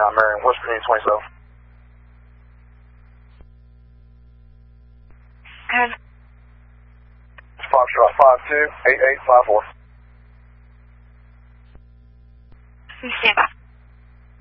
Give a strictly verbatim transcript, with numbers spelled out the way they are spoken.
twenty-nine Marion, what's the twenty-seven? And Foxtrot five two eight eight five four. stand by.